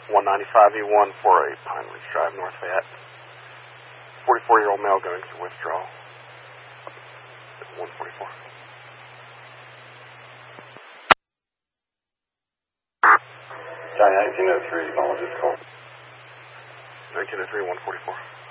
195E148 Pine Ridge Drive, North Fayette. 44-year-old male going through withdrawal. 144. Johnny 1903, just call. 1903, 144.